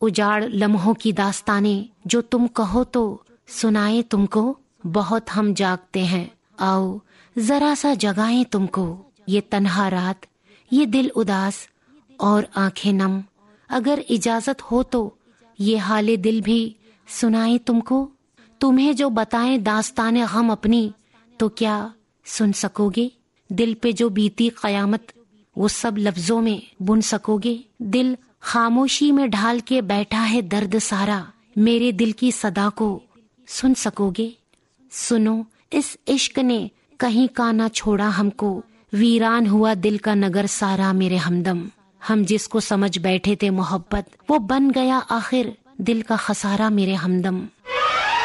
उजाड़ लम्हों की दास्तानें जो तुम कहो तो सुनाए तुमको। बहुत हम जागते हैं, आओ जरा सा जगाएं तुमको। ये तन्हा रात, ये दिल उदास और आंखें नम, अगर इजाजत हो तो ये हाले दिल भी सुनाए तुमको। तुम्हें जो बताएं दास्ताने गम अपनी, तो क्या सुन सकोगे? दिल पे जो बीती कयामत, वो सब लफ्जों में बुन सकोगे? दिल खामोशी में ढाल के बैठा है दर्द सारा, मेरे दिल की सदा को सुन सकोगे? सुनो, इस इश्क ने कहीं का ना छोड़ा हमको, वीरान हुआ दिल का नगर सारा मेरे हमदम। हम जिसको समझ बैठे थे मोहब्बत, वो बन गया आखिर दिल का खसारा मेरे हमदम।